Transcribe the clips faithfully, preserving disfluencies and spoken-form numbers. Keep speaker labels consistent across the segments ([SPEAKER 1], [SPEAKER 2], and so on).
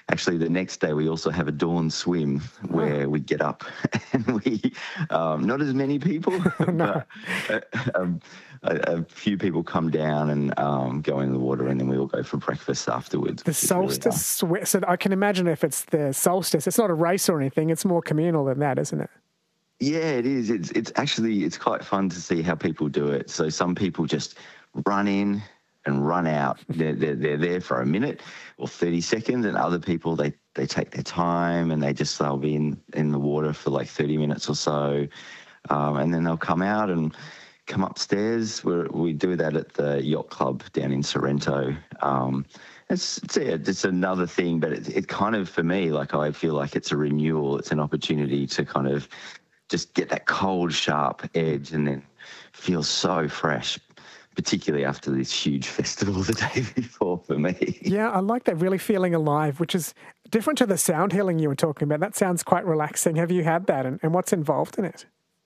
[SPEAKER 1] actually, the next day we also have a dawn swim where we get up and we, um, not as many people,
[SPEAKER 2] No.
[SPEAKER 1] but uh, um, a, a few people come down and um, go in the water, and then we all go for breakfast afterwards.
[SPEAKER 2] The
[SPEAKER 1] which is really
[SPEAKER 2] solstice,
[SPEAKER 1] nice.
[SPEAKER 2] swi- so I can imagine if it's the solstice, it's not a race or anything, it's more communal than that, isn't it?
[SPEAKER 1] Yeah, it is. It's it's actually it's quite fun to see how people do it. So some people just run in and run out. They're they're, they're there for a minute or thirty seconds, and other people they, they take their time and they just they'll be in, in the water for like thirty minutes or so, um, and then they'll come out and come upstairs. We we do that at the yacht club down in Sorrento. Um, it's it's, yeah, it's another thing, but it, it kind of for me like I feel like it's a renewal. It's an opportunity to kind of just get that cold, sharp edge and then feel so fresh, particularly after this huge festival the day before for me.
[SPEAKER 2] Yeah, I like that, really feeling alive, which is different to the sound healing you were talking about. That sounds quite relaxing. Have you had that, and, and what's involved in it?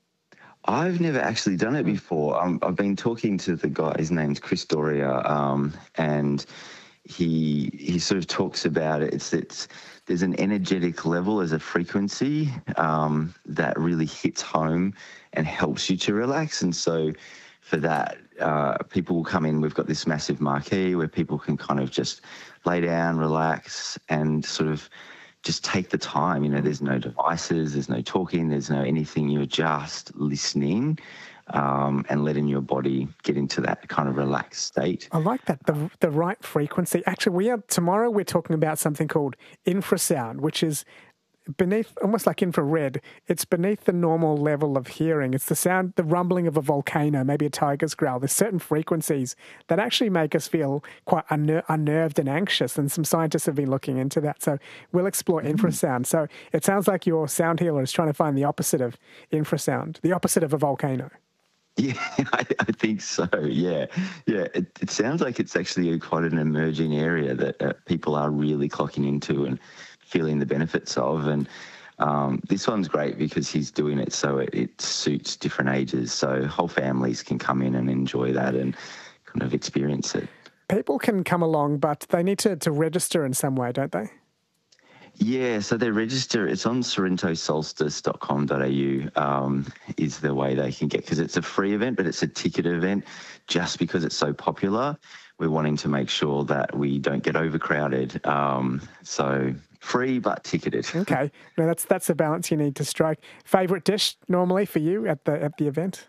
[SPEAKER 1] I've never actually done it before. Um, I've been talking to the guy, his name's Chris Doria, um, and he he sort of talks about it. It's it's there's an energetic level, as a frequency um, that really hits home and helps you to relax. And so for that, uh, people will come in. We've got this massive marquee where people can kind of just lay down, relax, and sort of just take the time. You know, there's no devices, there's no talking, there's no anything. You're just listening um, and letting your body get into that kind of relaxed state.
[SPEAKER 2] I like that, the the right frequency. Actually, we are tomorrow we're talking about something called infrasound, which is beneath, almost like infrared. It's beneath the normal level of hearing. It's the sound, the rumbling of a volcano, maybe a tiger's growl. There's certain frequencies that actually make us feel quite unner- unnerved and anxious, and some scientists have been looking into that. So we'll explore infrasound. So it sounds like your sound healer is trying to find the opposite of infrasound, the opposite of a volcano.
[SPEAKER 1] Yeah, I, I think so. Yeah, yeah. It, it sounds like it's actually a, quite an emerging area that uh, people are really clocking into and feeling the benefits of. And um, this one's great because he's doing it so it, it suits different ages. So whole families can come in and enjoy that and kind of experience it.
[SPEAKER 2] People can come along, but they need to, to register in some way, don't they?
[SPEAKER 1] Yeah, so they register. It's on sorrento solstice dot com dot a u um, is the way they can get, because it's a free event, but it's a ticket event. Just because it's so popular, we're wanting to make sure that we don't get overcrowded. Um, so free but ticketed.
[SPEAKER 2] Okay, no, that's that's the balance you need to strike. Favorite dish normally for you at the at the event?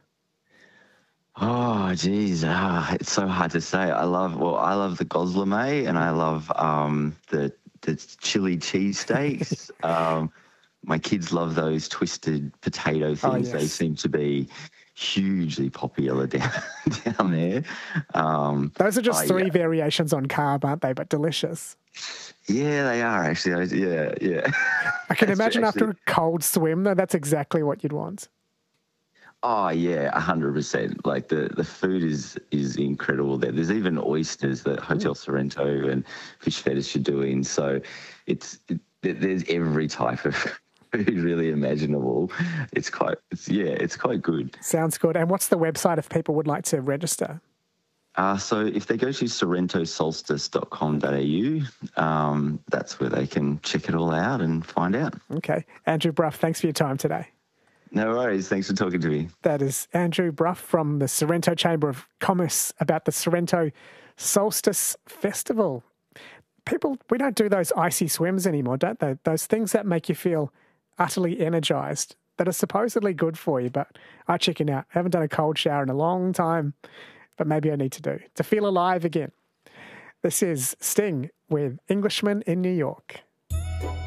[SPEAKER 1] Oh, geez, ah, it's so hard to say. I love well, I love the gozleme, and I love um, the the chili cheesesteaks. um, my kids love those twisted potato things.
[SPEAKER 2] Oh, yes.
[SPEAKER 1] They seem to be hugely popular down down there. Um,
[SPEAKER 2] Those are just
[SPEAKER 1] oh,
[SPEAKER 2] three
[SPEAKER 1] yeah.
[SPEAKER 2] variations on carb, aren't they? But delicious.
[SPEAKER 1] Yeah, they are actually. I- Yeah, yeah.
[SPEAKER 2] I can
[SPEAKER 1] That's
[SPEAKER 2] imagine
[SPEAKER 1] actually-
[SPEAKER 2] after a cold swim, though, that's exactly what you'd want.
[SPEAKER 1] Oh yeah, a hundred percent. Like the, the food is is incredible there. There's even oysters that Hotel Sorrento and Fish Fetish are doing. So it's it, there's every type of food really imaginable. It's quite it's, yeah, it's quite good.
[SPEAKER 2] Sounds good. And what's the website if people would like to register?
[SPEAKER 1] Uh, so if they go to sorrento solstice dot com dot a u, um, that's where they can check it all out and find out.
[SPEAKER 2] Okay. Andrew Brough, thanks for your time today.
[SPEAKER 1] No worries. Thanks for talking to me.
[SPEAKER 2] That is Andrew Brough from the Sorrento Chamber of Commerce about the Sorrento Solstice Festival. People, we don't do those icy swims anymore, don't they? Those things that make you feel utterly energized, that are supposedly good for you, but I chicken out. I haven't done a cold shower in a long time, but maybe I need to do to feel alive again. This is Sting with Englishman in New York.